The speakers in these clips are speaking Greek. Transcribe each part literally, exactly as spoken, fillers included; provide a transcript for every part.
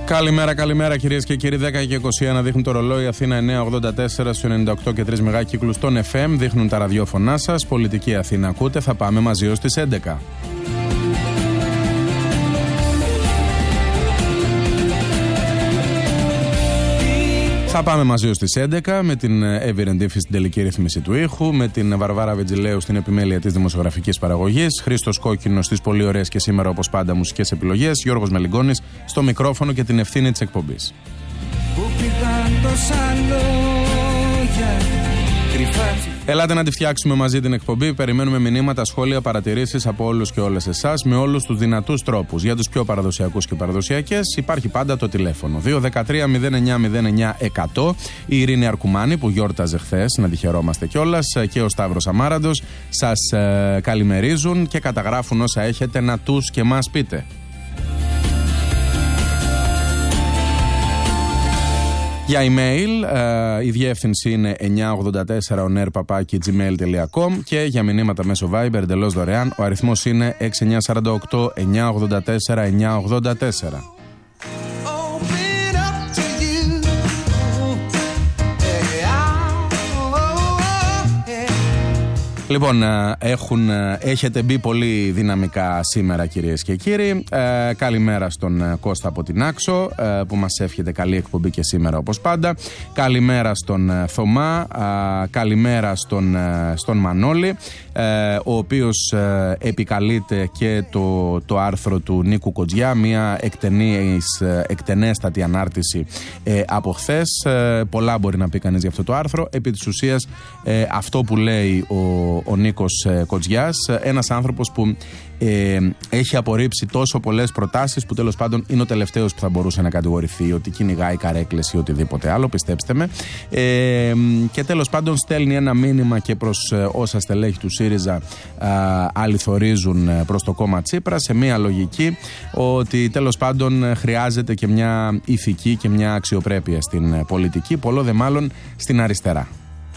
Καλημέρα, καλημέρα κυρίες και κύριοι. δέκα και είκοσι ένα δείχνουν το ρολόι. Αθήνα εννιά ογδόντα τέσσερα στους ενενήντα οκτώ και τρία μεγάκυκλους των εφ εμ. Δείχνουν τα ραδιόφωνά σας. Πολιτική Αθήνα ακούτε. Θα πάμε μαζί ως τις έντεκα. Θα πάμε μαζί ως τις έντεκα με την Εύη Ρεντήφη στην τελική ρύθμιση του ήχου, με την Βαρβάρα Βετζιλέου στην επιμέλεια της δημοσιογραφικής παραγωγής, Χρήστος Κόκκινος στις πολύ ωραίες και σήμερα όπως πάντα μουσικές επιλογές, Γιώργος Μελιγκόνης στο μικρόφωνο και την ευθύνη της εκπομπής. Ελάτε να τη φτιάξουμε μαζί την εκπομπή. Περιμένουμε μηνύματα, σχόλια, παρατηρήσεις από όλους και όλες εσάς με όλους τους δυνατούς τρόπους. Για τους πιο παραδοσιακούς και παραδοσιακές υπάρχει πάντα το τηλέφωνο δύο ένα τρία μηδέν εννιά μηδέν εννιά εκατό. Η Ειρήνη Αρκουμάνη που γιόρταζε χθες, να τη χαιρόμαστε κιόλας, και ο Σταύρος Αμάραντος σας ε, καλημερίζουν και καταγράφουν όσα έχετε να τους και μας πείτε. Για email, ε, η διεύθυνση είναι εννιά ογδόντα τέσσερα ο νερ παπάκι τζι μέιλ τελεία κομ και για μηνύματα μέσω Viber εντελώς δωρεάν, ο αριθμός είναι έξι εννιά τέσσερα οκτώ εννιά ογδόντα τέσσερα εννιά ογδόντα τέσσερα. Λοιπόν, έχουν, έχετε μπει πολύ δυναμικά σήμερα κυρίες και κύριοι. Ε, καλημέρα στον Κώστα από την Άξο ε, που μας εύχεται καλή εκπομπή και σήμερα όπως πάντα. Καλημέρα στον Θωμά, ε, καλημέρα στον, ε, στον Μανώλη ε, ο οποίος ε, επικαλείται και το, το άρθρο του Νίκου Κοτζιά, μια εκτενής, εκτενέστατη ανάρτηση ε, από χθες. Ε, πολλά μπορεί να πει κανείς για αυτό το άρθρο. Επί της ουσίας ε, αυτό που λέει ο ο Νίκος ε, Κοτζιάς, ένας άνθρωπος που ε, έχει απορρίψει τόσο πολλές προτάσεις που τέλος πάντων είναι ο τελευταίος που θα μπορούσε να κατηγορηθεί ότι κυνηγάει καρέκλες ή οτιδήποτε άλλο, πιστέψτε με, ε, και τέλος πάντων στέλνει ένα μήνυμα και προς ε, όσα στελέχη του ΣΥΡΙΖΑ ε, αληθορίζουν προς το κόμμα Τσίπρα σε μια λογική ότι τέλος πάντων χρειάζεται και μια ηθική και μια αξιοπρέπεια στην πολιτική, πολλό δε μάλλον στην αριστερά.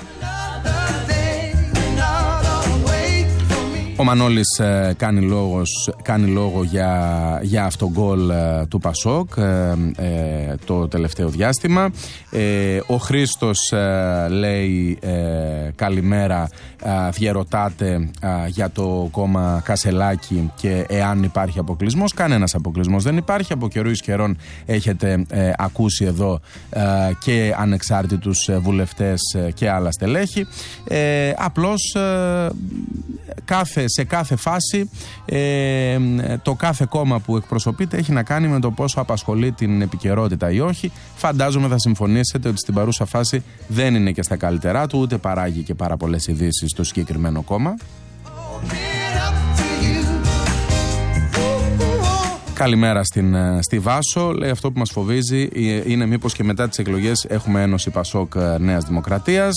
Ο Μανώλης ε, κάνει, λόγος, κάνει λόγο για, για αυτόν γκολ ε, του Πασόκ ε, ε, το τελευταίο διάστημα. Ε, ο Χρήστος ε, λέει ε, καλημέρα, ε, διαρωτάτε ε, για το κόμμα Κασελάκη και εάν υπάρχει αποκλεισμός. Κανένας αποκλεισμός δεν υπάρχει. Από καιρού εις καιρών έχετε ε, ακούσει εδώ ε, και ανεξάρτητους βουλευτές ε, και άλλα στελέχη. Ε, απλώς ε, κάθε σε κάθε φάση ε, το κάθε κόμμα που εκπροσωπείται έχει να κάνει με το πόσο απασχολεί την επικαιρότητα ή όχι. Φαντάζομαι θα συμφωνήσετε ότι στην παρούσα φάση δεν είναι και στα καλύτερά του, ούτε παράγει και πάρα πολλές ειδήσεις στο συγκεκριμένο κόμμα. Καλημέρα στην, στη Βάσο. Λέει αυτό που μας φοβίζει είναι μήπως και μετά τις εκλογές έχουμε ένωση Πασόκ Νέας Δημοκρατίας.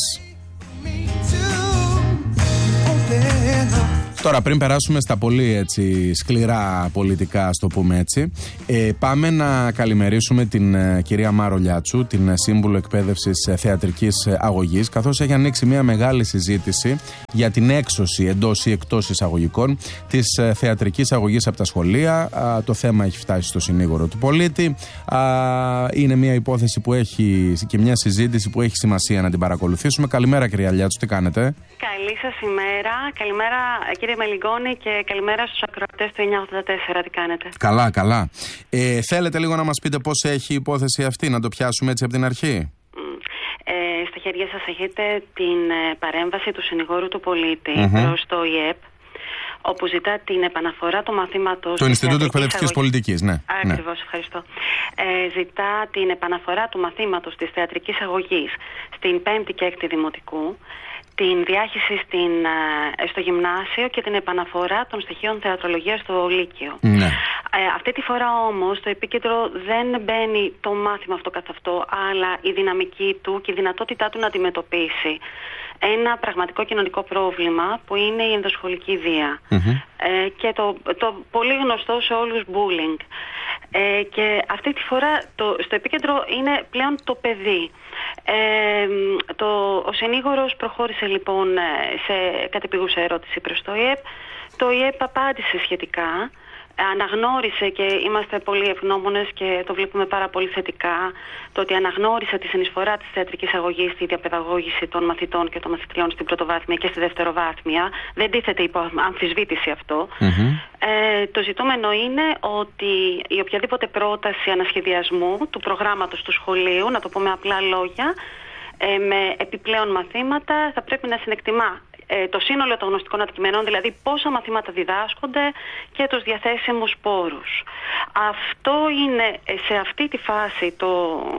Τώρα πριν περάσουμε στα πολύ έτσι, σκληρά πολιτικά, ας το πούμε έτσι, ε, πάμε να καλημερίσουμε την ε, κυρία Μάρο Λιάτσου, την ε, σύμβουλο εκπαίδευσης ε, θεατρικής ε, αγωγής, καθώς έχει ανοίξει μια μεγάλη συζήτηση για την έξωση εντός ή εκτός εισαγωγικών της ε, θεατρικής αγωγής από τα σχολεία. Α, το θέμα έχει φτάσει στο συνήγορο του πολίτη. Α, είναι μια υπόθεση που έχει και μια συζήτηση που έχει σημασία να την παρακολουθήσουμε. Καλημέρα κυρία Λιάτσου, τι κάνετε? Καλή σας ημέρα. Καλημέρα κύριε Μελιγκόνη και καλημέρα στους ακροατές του εννιά ογδόντα τέσσερα. Τι κάνετε? Καλά, καλά. Ε, θέλετε λίγο να μας πείτε πώς έχει η υπόθεση αυτή, να το πιάσουμε έτσι από την αρχή? Ε, στα χέρια σας έχετε την ε, παρέμβαση του συνηγόρου του πολίτη mm-hmm. προς το ΙΕΠ, όπου ζητά την επαναφορά του μαθήματος το Ινστιτούτο Εκπαιδευτικής Πολιτικής, ναι. Ακριβώς, ναι. ευχαριστώ. Ε, ζητά την επαναφορά του μαθήματος της θεατρικής αγωγής στην πέμπτη και έκτη δημοτικού, την διάχυση στην, στο γυμνάσιο και την επαναφορά των στοιχείων θεατρολογίας στο λύκειο. Ναι. Ε, αυτή τη φορά όμως το επίκεντρο δεν μπαίνει το μάθημα αυτό καθ' αυτό, αλλά η δυναμική του και η δυνατότητά του να αντιμετωπίσει ένα πραγματικό κοινωνικό πρόβλημα που είναι η ενδοσχολική βία. Mm-hmm. Ε, και το, το πολύ γνωστό σε όλους bullying. Ε, και αυτή τη φορά το, στο επίκεντρο είναι πλέον το παιδί. Ε, το, ο συνήγορος προχώρησε λοιπόν σε κατεπηγούσα ερώτηση προς το ΙΕΠ. Το ΙΕΠ απάντησε σχετικά αναγνώρισε, και είμαστε πολύ ευγνώμονες και το βλέπουμε πάρα πολύ θετικά, το ότι αναγνώρισε τη συνεισφορά της θεατρικής αγωγής στη διαπαιδαγώγηση των μαθητών και των μαθητριών στην πρωτοβάθμια και στη δευτεροβάθμια. Δεν τίθεται υπό αμφισβήτηση αυτό. Mm-hmm. Ε, το ζητούμενο είναι ότι η οποιαδήποτε πρόταση ανασχεδιασμού του προγράμματος του σχολείου, να το πούμε απλά λόγια, ε, με επιπλέον μαθήματα, θα πρέπει να συνεκτιμά το σύνολο των γνωστικών αντικειμενών, δηλαδή πόσα μαθήματα διδάσκονται και τους διαθέσιμους πόρους. Αυτό είναι σε αυτή τη φάση το,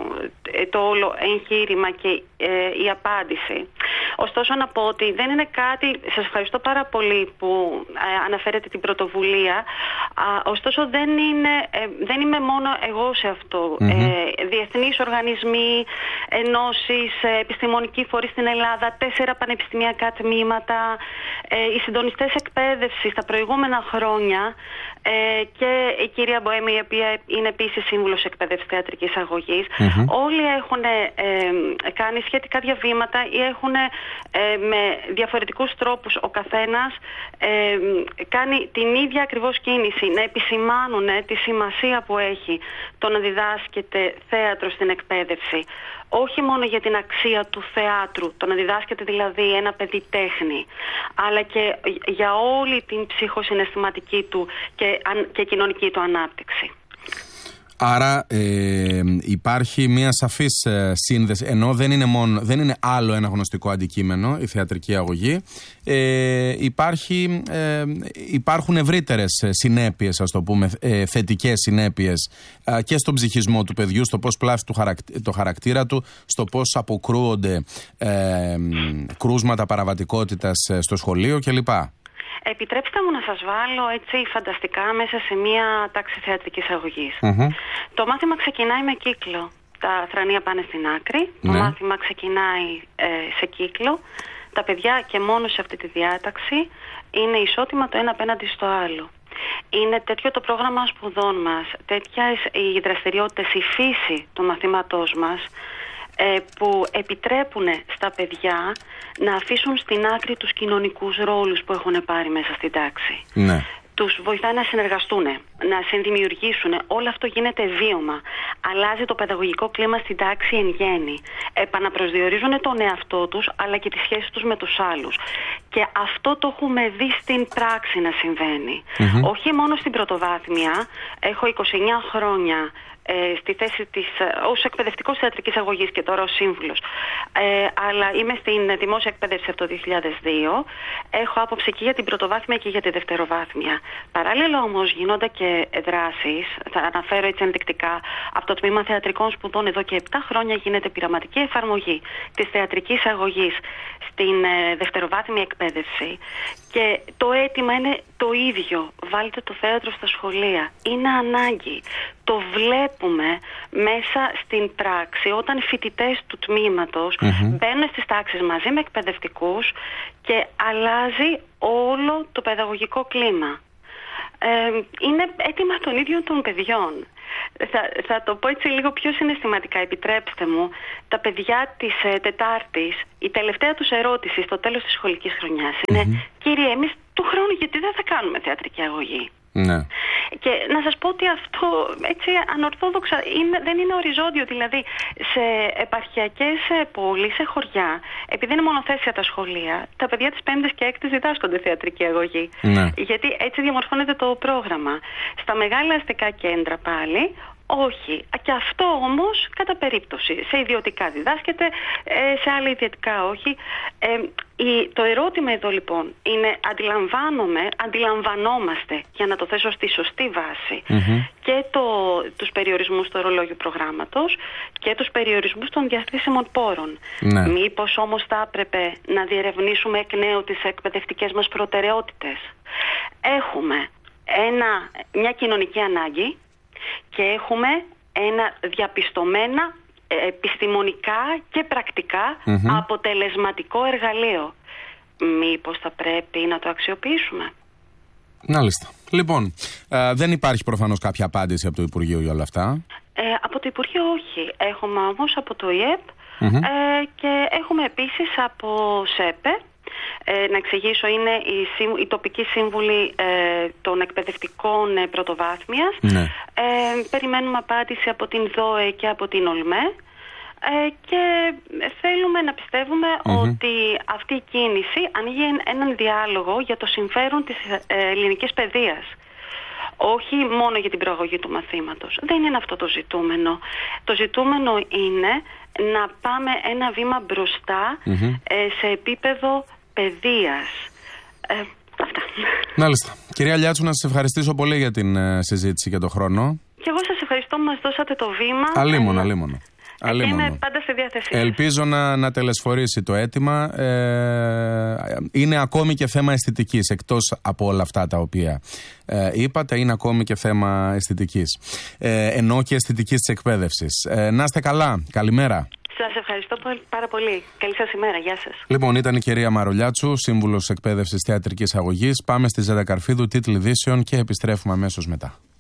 το όλο εγχείρημα και ε, η απάντηση. Ωστόσο να πω ότι δεν είναι κάτι, σας ευχαριστώ πάρα πολύ που ε, αναφέρετε την πρωτοβουλία, α, ωστόσο δεν, είναι, ε, δεν είμαι μόνο εγώ σε αυτό. Mm-hmm. Ε, διεθνείς οργανισμοί, ενώσεις, ε, επιστημονικοί φορείς στην Ελλάδα, τέσσερα πανεπιστημιακά τμήματα, οι συντονιστές εκπαίδευσης τα προηγούμενα χρόνια και η κυρία Μποέμη, η οποία είναι επίσης σύμβουλος εκπαίδευσης θεατρικής αγωγής, mm-hmm. όλοι έχουν κάνει σχετικά διαβήματα ή έχουν με διαφορετικούς τρόπους ο καθένας κάνει την ίδια ακριβώς κίνηση, να επισημάνουν τη σημασία που έχει το να διδάσκεται θέατρο στην εκπαίδευση. Όχι μόνο για την αξία του θεάτρου, το να διδάσκεται δηλαδή ένα παιδί τέχνη, αλλά και για όλη την ψυχοσυναισθηματική του και, και κοινωνική του ανάπτυξη. Άρα ε, υπάρχει μια σαφής ε, σύνδεση, ενώ δεν είναι, μόνο, δεν είναι άλλο ένα γνωστικό αντικείμενο, η θεατρική αγωγή. Ε, υπάρχει, ε, υπάρχουν ευρύτερες συνέπειες, ας το πούμε, ε, θετικές συνέπειες ε, και στον ψυχισμό του παιδιού, στο πώς πλάθει το, χαρακ, το χαρακτήρα του, στο πώς αποκρούονται ε, κρούσματα παραβατικότητας στο σχολείο κλπ. Επιτρέψτε μου να σας βάλω έτσι φανταστικά μέσα σε μία τάξη θεατρικής αγωγής. Mm-hmm. Το μάθημα ξεκινάει με κύκλο. Τα θρανία πάνε στην άκρη. Mm-hmm. Το μάθημα ξεκινάει ε, σε κύκλο. Τα παιδιά και μόνο σε αυτή τη διάταξη είναι ισότιμα το ένα απέναντι στο άλλο. Είναι τέτοιο το πρόγραμμα σπουδών μας, τέτοιες οι δραστηριότητες, η φύση του μαθήματός μας, που επιτρέπουν στα παιδιά να αφήσουν στην άκρη τους κοινωνικούς ρόλους που έχουν πάρει μέσα στην τάξη. Ναι. Τους βοηθάει να συνεργαστούν, να συνδημιουργήσουν. Όλο αυτό γίνεται βίωμα. Αλλάζει το παιδαγωγικό κλίμα στην τάξη εν γέννη. Επαναπροσδιορίζουν τον εαυτό τους, αλλά και τις σχέσεις τους με τους άλλους. Και αυτό το έχουμε δει στην πράξη να συμβαίνει. Mm-hmm. Όχι μόνο στην πρωτοβάθμια. Έχω είκοσι εννιά χρόνια ε, στη θέση της, ως εκπαιδευτικός θεατρικής αγωγής και τώρα ως σύμβουλος. Ε, αλλά είμαι στην δημόσια εκπαίδευση από το δύο χιλιάδες δύο. Έχω άποψη και για την πρωτοβάθμια και για τη δευτεροβάθμια. Παράλληλα όμως γίνονται και δράσεις, θα αναφέρω έτσι ενδεικτικά, από το Τμήμα Θεατρικών Σπουδών εδώ και επτά χρόνια γίνεται πειραματική εφαρμογή της θεατρικής αγωγής στην ε, δευτεροβάθμια εκπαίδευση και το αίτημα είναι το ίδιο. Βάλτε το θέατρο στα σχολεία. Είναι ανάγκη. Το βλέπουμε μέσα στην πράξη όταν οι φοιτητές του τμήματος mm-hmm. μπαίνουν στις τάξεις μαζί με εκπαιδευτικούς και αλλάζει όλο το παιδαγωγικό κλίμα. Ε, είναι αίτημα των ίδιων των παιδιών. Θα, θα το πω έτσι λίγο πιο συναισθηματικά, επιτρέψτε μου. Τα παιδιά της ε, Τετάρτης, η τελευταία τους ερώτηση στο τέλος της σχολικής χρονιάς είναι mm-hmm. «Κύριε, εμείς του χρόνου γιατί δεν θα κάνουμε θεατρική αγωγή?» Ναι. Και να σας πω ότι αυτό έτσι ανορθόδοξα είναι, δεν είναι οριζόντιο. Δηλαδή σε επαρχιακές πόλεις, σε χωριά, επειδή είναι μονοθέσια τα σχολεία, τα παιδιά της πέμπτης και έκτης διδάσκονται θεατρική αγωγή. Ναι. Γιατί έτσι διαμορφώνεται το πρόγραμμα. Στα μεγάλα αστικά κέντρα πάλι όχι. Και αυτό όμως κατά περίπτωση. Σε ιδιωτικά διδάσκεται, σε άλλα ιδιωτικά όχι. Ε, το ερώτημα εδώ λοιπόν είναι αντιλαμβάνομαι, αντιλαμβανόμαστε, για να το θέσω στη σωστή βάση, mm-hmm. και το, τους περιορισμούς του ορολόγιου προγράμματος και τους περιορισμούς των διαθέσιμων πόρων. Ναι. Μήπως όμως θα έπρεπε να διερευνήσουμε εκ νέου τις εκπαιδευτικές μας προτεραιότητες. Έχουμε ένα, μια κοινωνική ανάγκη και έχουμε ένα διαπιστωμένα επιστημονικά και πρακτικά mm-hmm. αποτελεσματικό εργαλείο. Μήπως θα πρέπει να το αξιοποιήσουμε? Μάλιστα. Λοιπόν, ε, δεν υπάρχει προφανώς κάποια απάντηση από το Υπουργείο για όλα αυτά. Ε, από το Υπουργείο όχι. Έχουμε όμως από το ΙΕΠ mm-hmm. ε, και έχουμε επίσης από ΣΕΠΕ. Ε, να εξηγήσω, είναι η, η τοπική σύμβουλη ε, των εκπαιδευτικών ε, πρωτοβάθμιας. Ναι. Ε, περιμένουμε απάντηση από την ΔΟΕ και από την ΟΛΜΕ. Ε, και θέλουμε να πιστεύουμε mm-hmm. ότι αυτή η κίνηση ανοίγει έναν διάλογο για το συμφέρον της ε, ελληνικής παιδείας. Όχι μόνο για την προαγωγή του μαθήματος. Δεν είναι αυτό το ζητούμενο. Το ζητούμενο είναι να πάμε ένα βήμα μπροστά mm-hmm. ε, σε επίπεδο παιδείας. Ε, αυτά. Μάλιστα. Κυρία Λιάτσου, να σας ευχαριστήσω πολύ για την ε, συζήτηση και τον χρόνο. Και εγώ σας ευχαριστώ που μας δώσατε το βήμα. Αλίμονο, ε, αλίμονο. Και είμαι πάντα στη διάθεσή σας. Ελπίζω να, να τελεσφορήσει το αίτημα. Ε, είναι ακόμη και θέμα αισθητικής, εκτός από όλα αυτά τα οποία ε, είπατε, είναι ακόμη και θέμα αισθητικής. Ε, ενώ και αισθητικής της εκπαίδευσης. Ε, να είστε καλά. Καλημέρα. Σας ευχαριστώ πάρα πολύ. Καλή σας ημέρα. Γεια σας. Λοιπόν, ήταν η κυρία Μαρολιάτσου, σύμβουλος εκπαίδευσης θεατρικής αγωγής. Πάμε στη Ζέτα Καρφίδου, τίτλοι ειδήσεων και επιστρέφουμε αμέσως μετά.